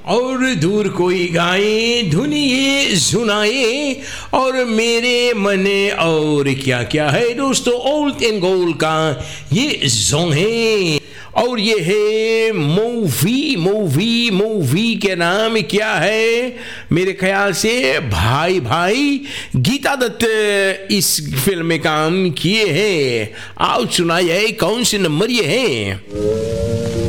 और दूर कोई गाए धुन ये सुनाए और मेरे मने और क्या क्या है दोस्तों, ओल्ड एंड गोल्ड का ये सॉन्ग है और ये है मूवी के नाम क्या है, मेरे ख्याल से भाई भाई गीता दत्त इस फिल्म में काम किए हैं। आओ सुनाइए कौन से नंबर ये है।